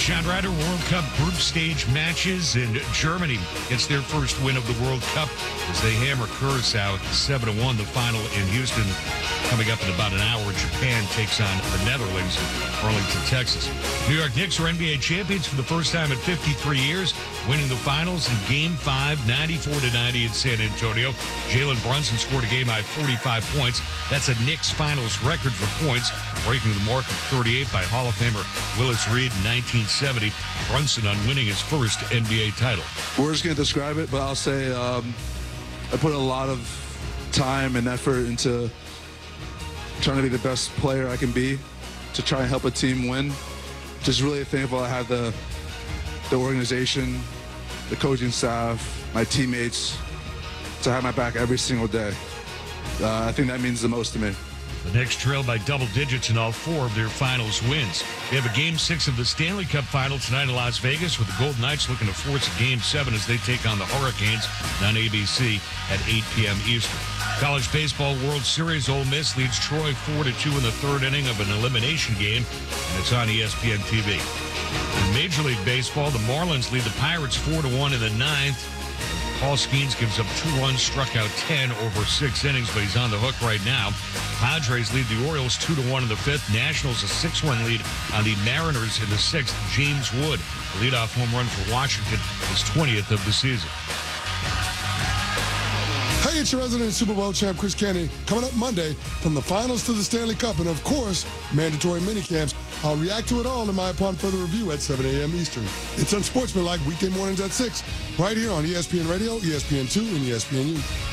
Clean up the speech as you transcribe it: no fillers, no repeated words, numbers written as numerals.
John Ryder, World Cup group stage matches, in Germany gets their first win of the World Cup as they hammer Curacao 7-1. The final in Houston coming up in about an hour. Japan takes on the Netherlands in Arlington, Texas. New York Knicks are NBA champions for the first time in 53 years, winning the finals in Game 5, 94-90 in San Antonio. Jalen Brunson scored a game-high 45 points. That's a Knicks finals record for points, breaking the mark of 38 by Hall of Famer Willis Reed in 1970. Brunson on winning his first NBA title. Words can't describe it, but I'll say I put a lot of time and effort into trying to be the best player I can be to try and help a team win. Just really thankful I have the organization, the coaching staff, my teammates to have my back every single day. I think that means the most to me. The Knicks trail by double digits in all 4 of their finals wins. They have a Game 6 of the Stanley Cup Final tonight in Las Vegas, with the Golden Knights looking to force a Game 7 as they take on the Hurricanes on ABC at 8 p.m. Eastern. College Baseball World Series, Ole Miss leads Troy 4-2 in the third inning of an elimination game, and it's on ESPN TV. In Major League Baseball, the Marlins lead the Pirates 4-1 in the ninth. Paul Skeens gives up 2 runs, struck out 10 over 6 innings, but he's on the hook right now. Padres lead the Orioles 2-1 in the 5th. Nationals a 6-1 lead on the Mariners in the 6th. James Wood, the leadoff home run for Washington, his 20th of the season. Hey, it's your resident Super Bowl champ, Chris Canty. Coming up Monday, from the finals to the Stanley Cup, and of course, mandatory minicamps. I'll react to it all in my Upon Further Review at 7 a.m. Eastern. It's Unsportsmanlike weekday mornings at 6, right here on ESPN Radio, ESPN2, and ESPNU.